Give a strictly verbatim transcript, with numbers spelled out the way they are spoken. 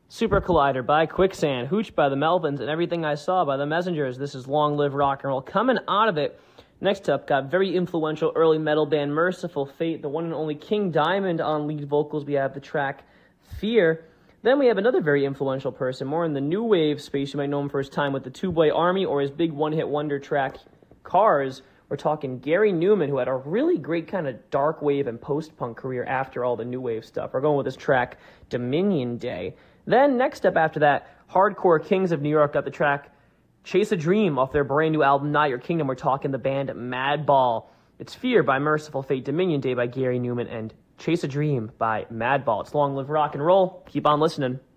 Super Collider by Quicksand, Hooch by the Melvins, and Everything I Saw by the Messengers. This is Long Live Rock and Roll. Coming out of it, next up, got very influential early metal band Merciful Fate, the one and only King Diamond on lead vocals. We have the track Fear. Then we have another very influential person, more in the new wave space. You might know him for his time with the Two Boy Army or his big one-hit wonder track Cars. We're talking Gary Newman, who had a really great kind of dark wave and post-punk career after all the new wave stuff. We're going with his track Dominion Day. Then next up after that, Hardcore Kings of New York got the track Chase a Dream off their brand new album Not Your Kingdom. We're talking the band Madball. It's Fear by Merciful Fate, Dominion Day by Gary Newman, and Chase a Dream by Madball. It's Long Live Rock and Roll. Keep on listening.